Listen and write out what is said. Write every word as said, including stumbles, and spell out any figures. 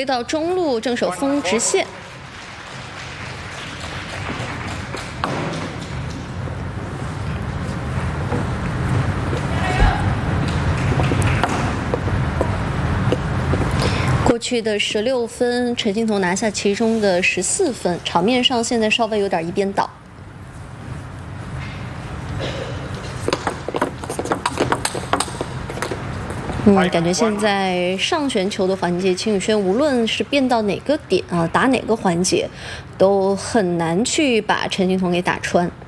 推到中路，正手封直线。 过去的十六分，陈幸同拿下其中的十四分，场面上现在稍微有点一边倒。嗯，感觉现在上旋球的环节，秦宇轩无论是变到哪个点啊，打哪个环节，都很难去把陈幸同给打穿。